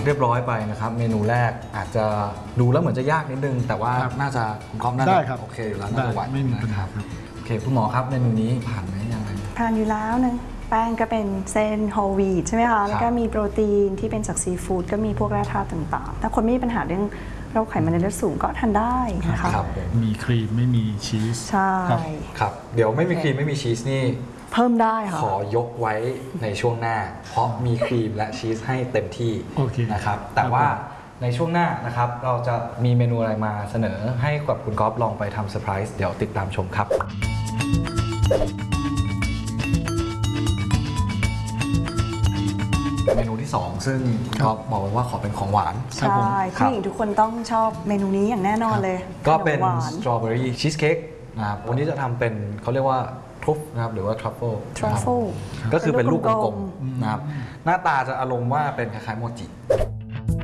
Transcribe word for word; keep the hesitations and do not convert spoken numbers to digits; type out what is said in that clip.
เรียบร้อยไปนะครับเมนูแรกอาจจะดูแล้วเหมือนจะยากนิดนึงแต่ว่าน่าจะคุณก๊อฟน่าจะโอเคอยู่แล้วน่าจะไหวไม่มีปัญหาครับโอเคคุณหมอครับเมนูนี้ผ่านไหมยังไงผ่านอยู่แล้วนะแป้งก็เป็นเส้นโฮลวีทใช่ไหมคะแล้วก็มีโปรตีนที่เป็นจากซีฟู้ดก็มีพวกแร่ธาตุต่างๆถ้าคนไม่มีปัญหาเรื่องโรคไขมันในเลือดสูงก็ทานได้นะคะมีครีมไม่มีชีสใช่ครับเดี๋ยวไม่มีครีมไม่มีชีสนี่เพิ่มได้ค่ะขอยกไว้ในช่วงหน้าเพราะมีครีมและชีสให้เต็มที่นะครับแต่ว่าในช่วงหน้านะครับเราจะมีเมนูอะไรมาเสนอให้กับคุณก๊อฟลองไปทำเซอร์ไพรส์เดี๋ยวติดตามชมครับเมนูที่สองซึ่งคุณก๊อฟบอกไว้ว่าขอเป็นของหวานใช่ผู้หญิงทุกคนต้องชอบเมนูนี้อย่างแน่นอนเลยก็เป็นสตรอเบอรี่ชีสเค้กนะครับวันนี้จะทำเป็นเขาเรียกว่าทรุฟนะครับหรือว่าทรัฟเฟิลทรัฟเฟิลก็คือเป็นลูกกลมๆนะครับหน้าตาจะอารมณ์ว่าเป็นคล้ายๆโมจิ